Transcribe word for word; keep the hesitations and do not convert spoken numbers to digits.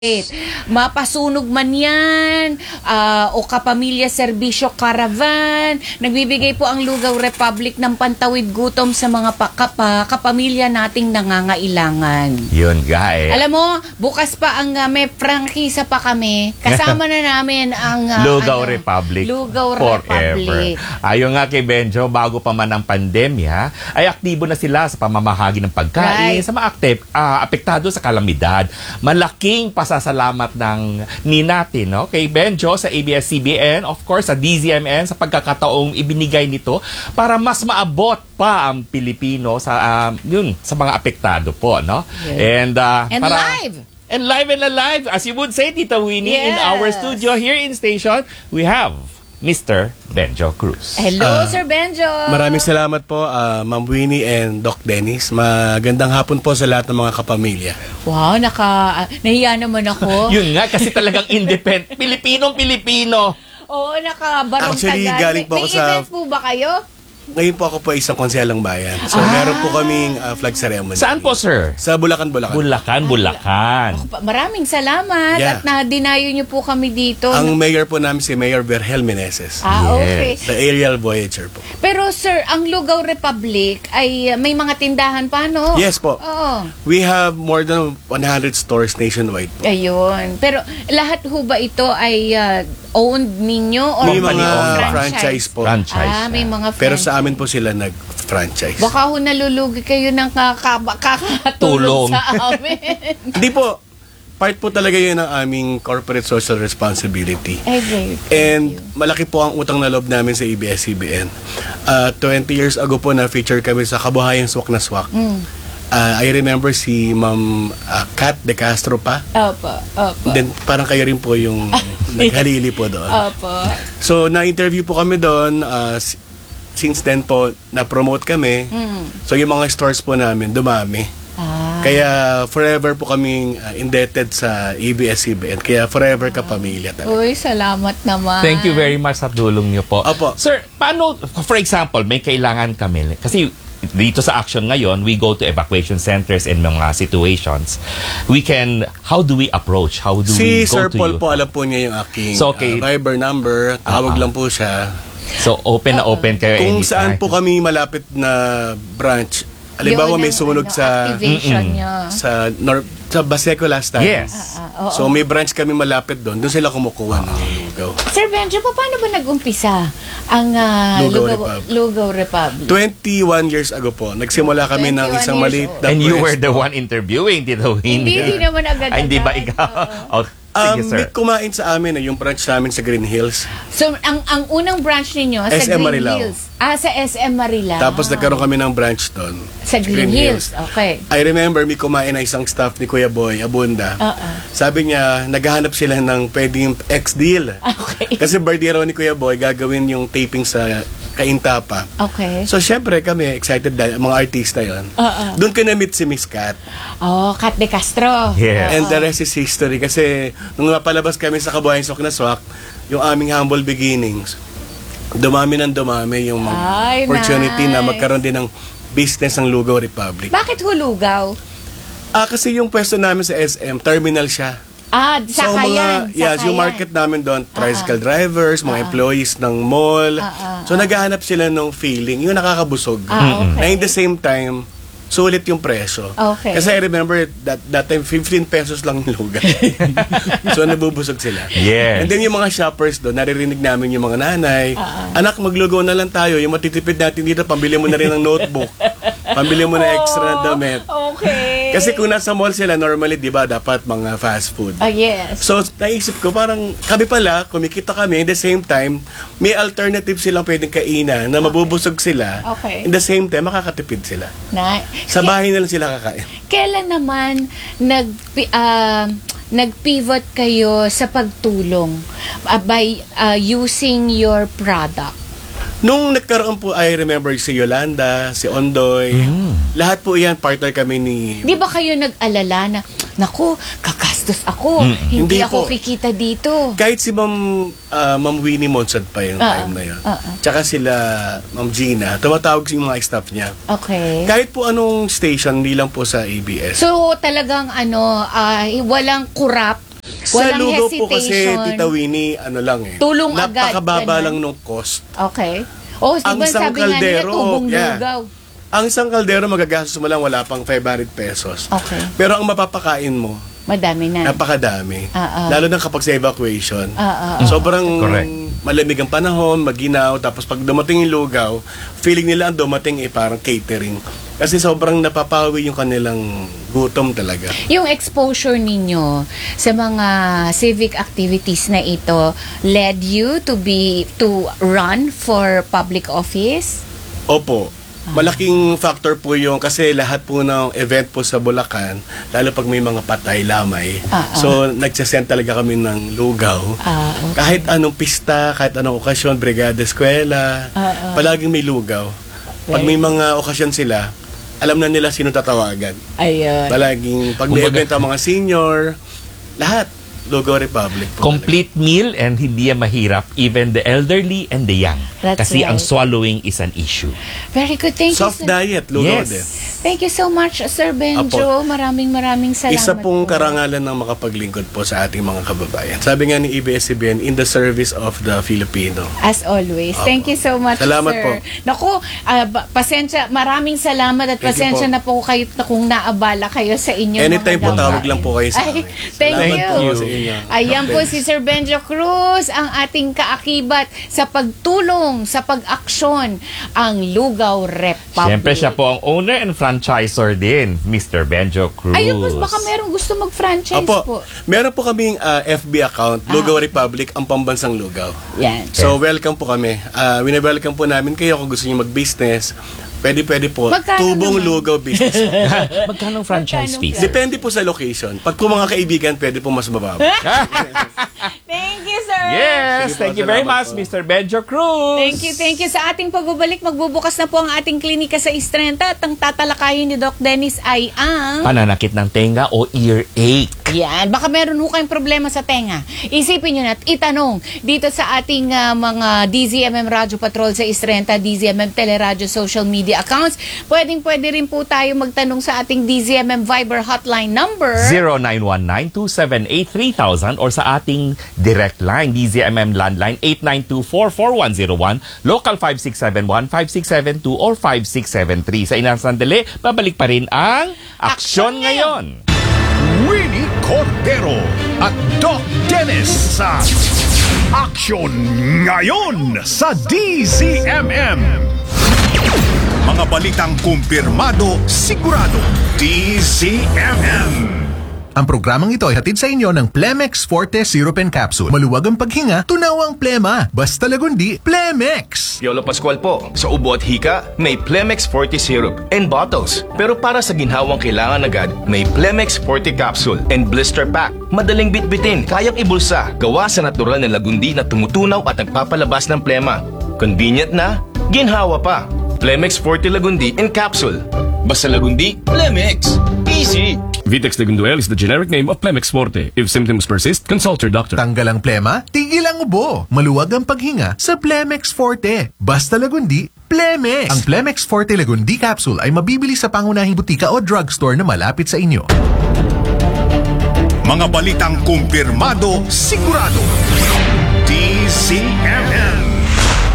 Mapasunog man yan, uh, o Kapamilya Serbisyo Caravan, nagbibigay po ang Lugaw Republic ng pantawid gutom sa mga pa- kapa- kapamilya nating nangangailangan. Yun, guys. Alam mo, bukas pa ang uh, may prangkisa pa kami. Kasama na namin ang uh, Lugaw ano, Republic Lugaw forever. Republic. Ayon nga kay Benjo, bago pa man ang pandemya, ay aktibo na sila sa pamamahagi ng pagkain Right. sa mga aktip, uh, apektado sa kalamidad. Malaking pasasalamat ng ni natin, no? Kay Benjo sa A B S C B N, of course sa D Z M N sa pagkakataong ibinigay nito para mas maabot pa ang Pilipino sa um, yun sa mga apektado po, no? Yeah. And uh, And para, live. And live and alive, as you would say, Tita Winnie, in Yes. our studio here in station, we have Mister Benjo Cruz. Hello, Uh, Sir Benjo. Maraming salamat po, uh, Ma'am Winnie and Doc Dennis. Magandang hapon po sa lahat ng mga kapamilya. Wow, naka, uh, nahiya naman ako. Yun nga, kasi talagang independent. Pilipinong-Pilipino. Oo, nakabarong Actually, tagal. galing po May ako sa- event po ba kayo? Ngayon po ako po isang konselang bayan. So Ah. meron po kaming uh, flag ceremony. Saan po, sir? Sa Bulacan, Bulacan. Bulacan, Bulacan. Pa- Maraming salamat Yeah. at na-dinayo niyo po kami dito. Ang mayor po namin si Mayor Berhel Meneses. Ah, Yes. okay. The aerial voyager po. Pero sir, ang Lugaw Republic ay uh, may mga tindahan pa, no? Yes po. Oo. We have more than one hundred stores nationwide. Ayun. Pero lahat ho ba ito ay uh, owned ninyo or May Company mga owned. franchise po. Franchise. Ah, may siya. mga Pero franchise. sa amin po sila nag-franchise. Baka ho nalulugi kayo ng kakaba- Tulong. kakatulong sa amin. Hindi po. Part po talaga yun ng aming corporate social responsibility. Ay, great. And malaki po ang utang na loob namin sa A B S C B N. Uh, twenty years ago po na-feature kami sa Kabuhayang Swak na Swak. Mm. Uh, I remember si Ma'am uh, Kat De Castro pa. Opo, opo. Then parang kayo rin po yung naghalili po doon. Opo. So na-interview po kami doon. Uh, s- since then po, na-promote kami. Mm. So yung mga stores po namin, dumami. Ah. Kaya forever po kaming uh, indebted sa A B S C B N. Kaya forever kapamilya talaga. Uy, salamat naman. Thank you very much sa tulong niyo po. Opo. Sir, paano, for example, may kailangan kami, kasi dito sa action ngayon, we go to evacuation centers and mga situations. We can, how do we approach? How do we Si go Sir to Paul you? po, alam po niya yung aking So, okay. uh, Viber number. Tawag Ah, ah. lang po siya. So, open na open kayo Kung anytime. saan po kami malapit na branch. Halimbawa Yun may ang, sumunod ano, sa activation Mm-mm. niya. sa Nor sa Baseco last time. Yes. Ah, oo. So may branch kami malapit doon. Doon sila kumukuha ng lugaw. Sir Benjo, pa- paano ba nag-umpisa ang ah, Lugaw Lugaw, Republic. Lugaw Republic? twenty-one years ago po, nagsimula kami ng twenty-one isang years maliit old. na And you were pwesto. the one interviewing, Tito Winnie. Hindi, hindi naman agad-agad. Ay, hindi ba ikaw? Oh, sige, Um, sir. may kumain sa amin eh, yung branch namin sa Green Hills. So, ang ang unang branch ninyo sa S M Green Marilao. Hills. Ah, sa S M Marilao. Tapos nagkaroon kami ng branch doon. Sa Green, Hills. Okay. I remember may kumain na isang staff ni Kuya Boy, Abunda. Oo. Sabi niya, naghahanap sila ng pwedeng ex-deal. Okay. Kasi birthday raw ni Kuya Boy, gagawin yung taping sa Kaintapa. Okay. So, syempre kami, excited dahil mga artista yon. Oo. Doon ko na-meet si Miss Kat. Oh, Kat de Castro. Yeah. And the rest is history. Kasi nung napalabas kami sa Kabuhayan Swak na Swak, yung aming humble beginnings, dumami ng dumami yung mga Ay, opportunity na nice. magkaroon din ng business ng Lugaw Republic. Bakit hulugaw? Ah, kasi yung pwesto namin sa S M, terminal siya. Ah, So, sakayan. mga, yes, sakayan. yung market namin doon, tricycle drivers, mga employees ng mall. Ah, ah, so, naghahanap sila ng feeling, yung nakakabusog. Ah, okay. Na in the same time, sulit yung presyo. Okay. Kasi I remember that, that time, fifteen pesos lang yung lugar. So, nabubusog sila. Yes. And then yung mga shoppers doon, naririnig namin yung mga nanay, anak, maglugaw na lang tayo. Yung matitipid natin dito, pambili mo na rin ng notebook. Pambili mo na extra na damit. Okay. Kasi kung nasa mall sila, normally, di ba, dapat mga fast food. Ah, yes. So, naisip ko, parang kami pala, kumikita kami, in the same time, may alternative silang pwedeng kainan na mabubusog sila. Okay. In the same time, makakatipid sila. Na, Sa bahay na lang sila kakain. kailan naman nag ah, nag-pivot kayo sa pagtulong ah, by ah, using your product? Nung nagkaroon po, I remember si Yolanda, si Ondoy, lahat po yan, partner kami ni... Di ba kayo nag-alala na, naku, kagastos ako, hindi, Hindi ako po. kikita dito. Kahit si Ma'am ah, Ma'am Winnie Monsad pa yung Ah, time na yun. ah, ah. Tsaka sila Ma'am Gina, tumatawag yung mga staff niya. Okay. Kahit po anong station, hindi lang po sa A B S. So talagang ano, ah, walang kurap Sa Walang lugaw po kasi, hesitation. Tita Winnie, ano lang eh. Tulong agad, Napakababa ganun. lang nung cost. Okay. Oh, Ang diba isang sabi nga nila, kaldero, tubong yeah. lugaw. Ang isang kaldero magagastos mo lang wala pang five hundred pesos. Okay. Pero ang mapapakain mo, Madami na. napakadami. Ah, ah. Lalo na kapag sa evacuation. Ah, ah, ah. Sobrang Correct. malamig ang panahon, maginaw, tapos pag dumating yung lugaw, feeling nila ang dumating eh parang catering. Kasi sobrang napapawi yung kanilang gutom talaga. Yung exposure ninyo sa mga civic activities na ito led you to be to run for public office? Opo. Malaking factor po yung kasi lahat po ng event po sa Bulacan, lalo pag may mga patay, lamay. Ah, ah. So, nagsasend talaga kami ng lugaw. Ah, okay. Kahit anong pista, kahit anong okasyon, brigada, eskwela, Ah, ah. palaging may lugaw. Pag may mga okasyon sila, alam na nila sino tatawagan. Ayun. Palaging, pag may Kumbaga- event ang mga senior, lahat, Lugaw Republic po. Complete meal and hindi yan mahirap. Even the elderly and the young. That's Kasi ang right. swallowing is an issue. Very good. Thank Soft you. sir. diet, lugaw Yes. din. Thank you so much, Sir Benjo. Maraming maraming salamat Isa pong po. karangalan ng makapaglingkod po sa ating mga kababayan. Sabi nga ni A B S C B N, in the service of the Filipino. As always. Opo. Thank you so much, Salamat sir. po. Naku, ah, ba- pasensya, maraming salamat at Thank you pasensya po. na po kayo na kung naabala kayo sa inyong Anytime mga po, gawain. tawag lang po kayo sa Ay, akin. thank Salamat you. po sa inyo. Ayan God po bless. si Sir Benjo Cruz, ang ating kaakibat sa pagtulong, sa pag-aksyon, ang Lugaw Republic. Siyempre siya po ang owner and franchisor din, Mister Benjo Cruz. Ayun po, baka merong gusto mag-franchise Opo, po. meron po kaming ah, F B account, Lugaw Republic, ang pambansang lugaw. Yan. So, welcome po kami. Uh, wini-welcome po namin kayo kung gusto niyo mag-business. Pwede-pwede po. Magkano Tubong naman? lugaw business. Magkano franchise Magkano fees? Depende po sa location. Pag po mga kaibigan, pwede po mas mababa. Thank you, sir. Yes, Sige po, thank you very salamat much, po. Mister Benjo Cruz. Thank you, thank you. Sa ating pagbabalik, magbubukas na po ang ating klinika sa Istrenta at ang tatalakayin ni Doc Dennis ay ang... Pananakit ng tenga o earache. Yan, baka meron ho kayong problema sa tenga. Isipin nyo na at itanong dito sa ating ah, mga D Z M M Radio Patrol sa Istrenta, D Z M M Teleradio social media accounts. Pwedeng pwede rin po tayo magtanong sa ating D Z M M Viber hotline number. zero nine one nine two seven eight three thousand or sa ating direct line, D Z M M landline eight nine two four four one zero one, local five six seven one five six seven two or five six seven three. Sa inang sandali, babalik pa rin ang Aksyon Aksyon Ngayon. Winnie Cordero at Doc Dennis sa Action Ngayon sa D Z M M. Mga balitang kumpirmado, sigurado, D Z M M. Ang programang ito ay hatid sa inyo ng Plemex Forte Syrup and Capsule. Maluwag ang paghinga, tunaw ang plema. Basta lagundi, Plemex! Yolo Pascual po. Sa ubo at hika, may Plemex Forte Syrup and bottles. Pero para sa ginhawang kailangan agad, may Plemex Forte Capsule and blister pack. Madaling bitbitin, kayang ibulsa. Gawa sa natural na lagundi na tumutunaw at nagpapalabas ng plema. Convenient na, ginhawa pa. Plemex Forte Lagundi and Capsule. Basta lagundi, Plemex. Easy! Vitex Legunduel is the generic name of Plemex Forte. If symptoms persist, consult your doctor. Tanggal ang plema, tigil ang ubo. Maluwag ang paghinga sa Plemex Forte. Basta lagundi, Plemex! Ang Plemex Forte Lagundi Capsule ay mabibili sa pangunahing butika o drugstore na malapit sa inyo. Mga balitang kumpirmado, sigurado, D Z M M.